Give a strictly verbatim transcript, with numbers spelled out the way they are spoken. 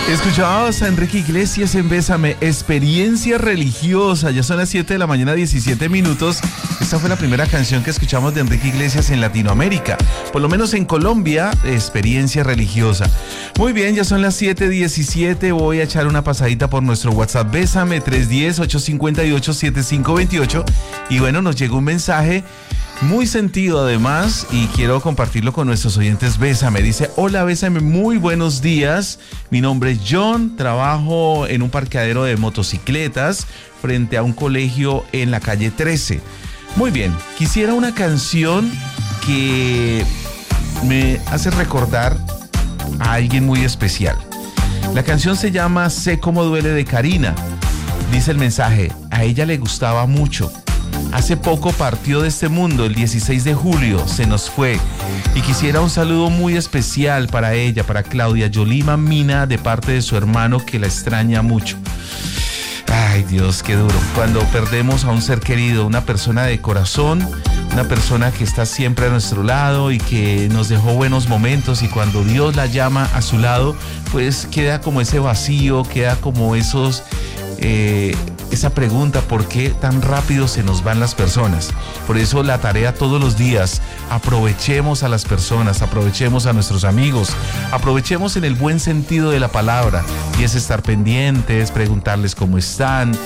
Escuchábamos a Enrique Iglesias en Bésame, experiencia religiosa. Ya son las siete de la mañana, diecisiete minutos. Esta fue la primera canción que escuchamos de Enrique Iglesias en Latinoamérica. Por lo menos en Colombia, experiencia religiosa. Muy bien, ya son las siete diecisiete. Voy a echar una pasadita por nuestro WhatsApp. Bésame, tres uno cero, ocho cinco ocho, siete cinco dos ocho. Y bueno, nos llegó un mensaje muy sentido además y quiero compartirlo con nuestros oyentes. Bésame, dice: hola, Bésame, muy buenos días, mi nombre es John, trabajo en un parqueadero de motocicletas frente a un colegio en la calle trece. Muy bien, quisiera una canción que me hace recordar a alguien muy especial. La canción se llama Sé cómo duele, de Karina. Dice el mensaje: a ella le gustaba mucho. Hace poco partió de este mundo, el dieciséis de julio, se nos fue. Y quisiera un saludo muy especial para ella, para Claudia Yolima Mina, de parte de su hermano que la extraña mucho. Ay, Dios, qué duro. Cuando perdemos a un ser querido, una persona de corazón, una persona que está siempre a nuestro lado y que nos dejó buenos momentos, y cuando Dios la llama a su lado, pues queda como ese vacío, queda como esos... Eh, esa pregunta: ¿por qué tan rápido se nos van las personas? Por eso la tarea todos los días: aprovechemos a las personas, aprovechemos a nuestros amigos, aprovechemos en el buen sentido de la palabra, y es estar pendientes, preguntarles cómo están,